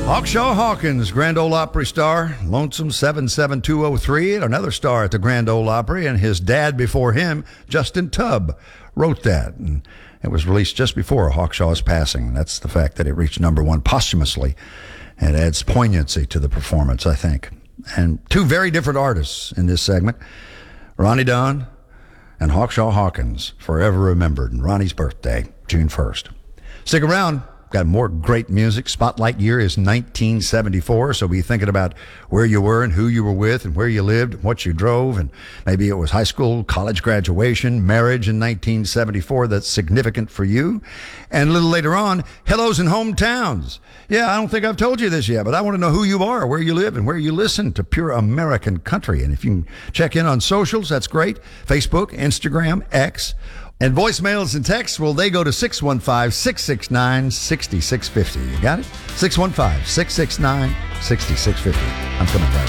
Hawkshaw Hawkins, Grand Ole Opry star, Lonesome 77203, another star at the Grand Ole Opry, and his dad before him, Justin Tubb, wrote that. And it was released just before Hawkshaw's passing. That's the fact that it reached number one posthumously. It adds poignancy to the performance, I think. And two very different artists in this segment, Ronnie Dunn and Hawkshaw Hawkins, forever remembered. And Ronnie's birthday, June 1st. Stick around. Got more great music. Spotlight year is 1974, so be thinking about where you were and who you were with and where you lived and what you drove, and maybe it was high school, college graduation, marriage in 1974 that's significant for you. And a little later on, hellos and hometowns. Yeah, I don't think I've told you this yet, but I want to know who you are, where you live, and where you listen to pure American country. And if you can check in on socials, that's great. Facebook, Instagram, X. And voicemails and texts, well, they go to 615-669-6650. You got it? 615-669-6650. I'm coming right back.